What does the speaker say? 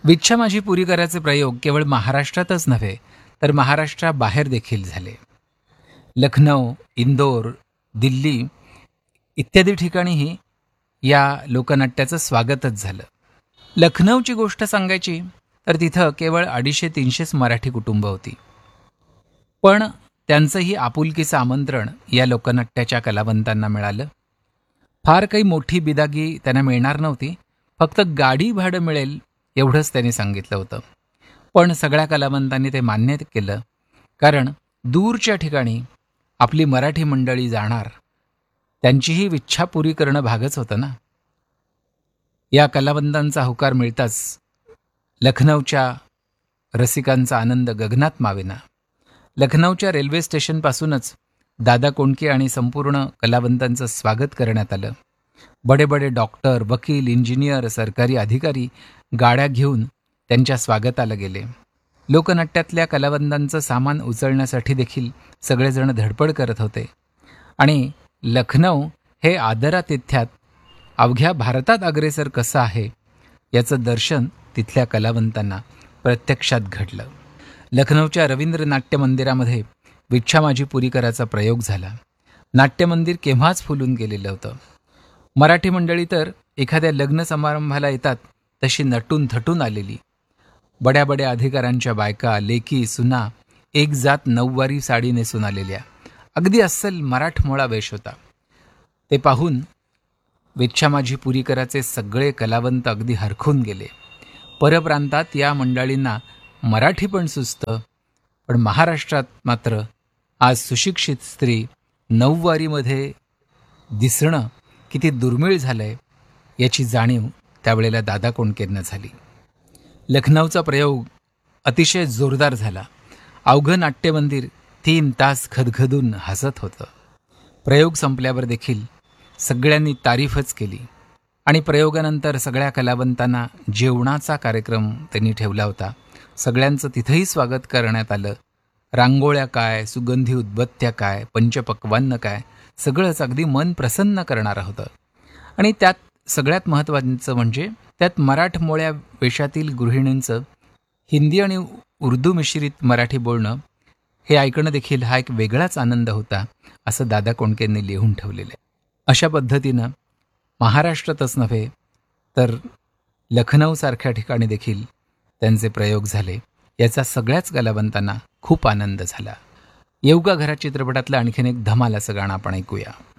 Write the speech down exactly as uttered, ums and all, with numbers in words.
इच्छा माझी पुरी करायचे प्रयोग केवळ महाराष्ट्रातच नव्हे तर महाराष्ट्राबाहेर देखील झाले. लखनौ, इंदोर, दिल्ली इत्यादी ठिकाणीही या लोकनाट्याचं स्वागतच झालं. लखनौची गोष्ट सांगायची तर तिथं केवळ अडीचशे तीनशेच मराठी कुटुंब होती. पण त्यांचंही आपुलकीचं आमंत्रण या लोकनाट्याच्या कलावंतांना मिळालं. फार काही मोठी बिदागी त्यांना मिळणार नव्हती, फक्त गाडी भाडं मिळेल एवढंच त्यांनी सांगितलं होतं. पण सगळ्या कलावंतांनी ते मान्य केलं, कारण दूरच्या ठिकाणी आपली मराठी मंडळी जाणार, त्यांचीही इच्छा पुरी करणं भागच होतं ना. या कलावंतांचा होकार मिळताच लखनौच्या रसिकांचा आनंद गगनात मावेना. लखनौच्या रेल्वे स्टेशनपासूनच दादा कोंडके आणि संपूर्ण कलावंतांचं स्वागत करण्यात आलं. बडे बडे डॉक्टर, वकील, इंजिनियर, सरकारी अधिकारी गाड्या घेऊन त्यांच्या स्वागताला गेले. लोकनाट्यातल्या कलावंतांचं सामान उचलण्यासाठी देखील सगळेजण धडपड करत होते. आणि लखनौ हे आदरातिथ्यात अवघ्या भारतात अग्रेसर कसं आहे याचं दर्शन तिथल्या कलावंतांना प्रत्यक्षात घडलं. लखनौच्या रवींद्र नाट्य मंदिरामध्ये इच्छा माझी पुरी करायचा प्रयोग झाला. नाट्यमंदिर केव्हाच फुलून गेलेलं होतं. मराठी मंडळी तर एखाद्या लग्न समारंभाला येतात तशी नटून थटून आलेली. बड्या बड्या अधिकाऱ्यांच्या बायका, लेकी, सुना एक जात नऊवारी साडी नेसून आलेल्या. अगदी अस्सल मराठमोळा वेश होता. ते पाहून इच्छा माझी पुरी करायचे सगळे कलावंत अगदी हरखून गेले. परप्रांतात या मंडळींना मराठी पण सुचतं, पण महाराष्ट्रात मात्र आज सुशिक्षित स्त्री नऊवारीमध्ये दिसणं किती दुर्मिळ झालंय याची जाणीव त्यावेळेला दादा कोंडकेंना झाली. लखनौचा प्रयोग अतिशय जोरदार झाला. अवघं नाट्यमंदिर तीन तास खदखदून हसत होतं. प्रयोग संपल्यावर देखील सगळ्यांनी तारीफच केली. आणि प्रयोगानंतर सगळ्या कलावंतांना जेवणाचा कार्यक्रम त्यांनी ठेवला होता. सगळ्यांचं तिथंही स्वागत करण्यात आलं. रांगोळ्या काय, सुगंधी उदबत्त्या काय, पंचपक्वान्न काय, सगळंच अगदी मन प्रसन्न करणारं होतं. आणि त्यात सगळ्यात महत्त्वाचं म्हणजे त्यात मराठमोळ्या वेशातील गृहिणींचं हिंदी आणि उर्दू मिश्रित मराठी बोलणं हे ऐकणं देखील हा एक वेगळाच आनंद होता, असं दादा कोंडकेंनी लिहून ठेवलेलं आहे. अशा पद्धतीनं महाराष्ट्रातच नव्हे तर लखनौसारख्या ठिकाणी देखील त्यांचे प्रयोग झाले. याचा सगळ्याच कलावंतांना खूप आनंद झाला. येऊ का घरात चित्रपटातलं आणखीन एक धमाल असं गाणं आपण ऐकूया.